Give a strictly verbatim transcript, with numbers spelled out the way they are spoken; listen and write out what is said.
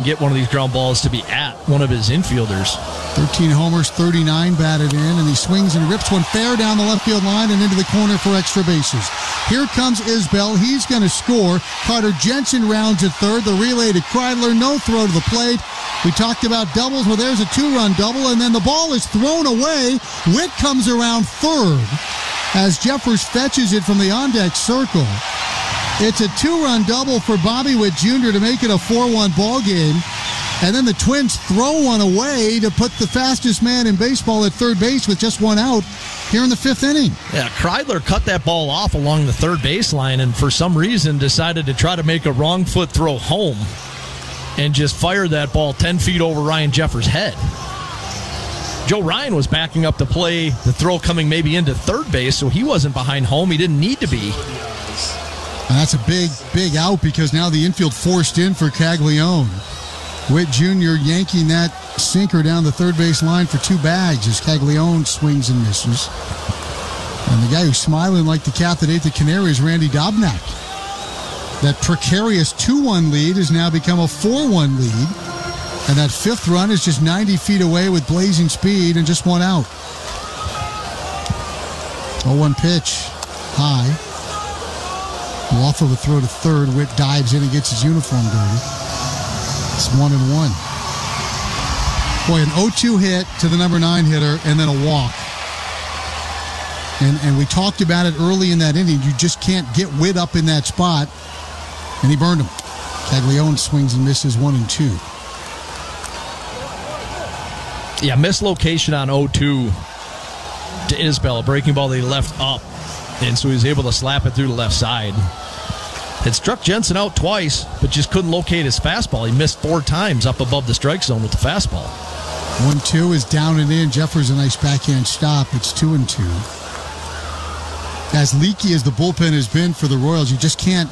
get one of these ground balls to be at one of his infielders. thirteen homers, thirty-nine batted in, and he swings and rips one fair down the left field line and into the corner for extra bases. Here comes Isbell. He's going to score. Carter Jensen rounds at third. The relay to Kreidler. No throw to the plate. We talked about doubles. Well, there's a two-run double, and then the ball is thrown away. Witt comes around third as Jeffers fetches it from the on-deck circle. It's a two-run double for Bobby Witt Junior to make it a four one ball game. And then the Twins throw one away to put the fastest man in baseball at third base with just one out here in the fifth inning. Yeah, Kreidler cut that ball off along the third baseline and for some reason decided to try to make a wrong foot throw home and just fired that ball ten feet over Ryan Jeffers' head. Joe Ryan was backing up to play the throw coming maybe into third base, so he wasn't behind home. He didn't need to be. And that's a big, big out because now the infield forced in for Caglione. Witt Junior yanking that sinker down the third base line for two bags as Caglione swings and misses. And the guy who's smiling like the cat that ate the canary is Randy Dobnak. That precarious two one lead has now become a four one lead. And that fifth run is just ninety feet away with blazing speed and just one out. oh one pitch. High. Off of a throw to third. Witt dives in and gets his uniform dirty. It's one and one. Boy, an oh two hit to the number nine hitter and then a walk. And and we talked about it early in that inning. You just can't get Witt up in that spot. And he burned him. Caglione swings and misses one and two. Yeah, mislocation on oh two to Isbell. A breaking ball that he left up. And so he was able to slap it through the left side. It struck Jensen out twice, but just couldn't locate his fastball. He missed four times up above the strike zone with the fastball. one two is down and in. Jeffers a nice backhand stop. It's two and two. As leaky as the bullpen has been for the Royals, you just can't